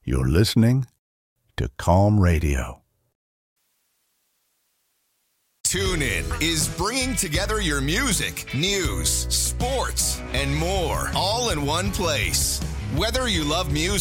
You're listening to Calm Radio. TuneIn is bringing together your music, news, sports, and more all in one place. Whether you love music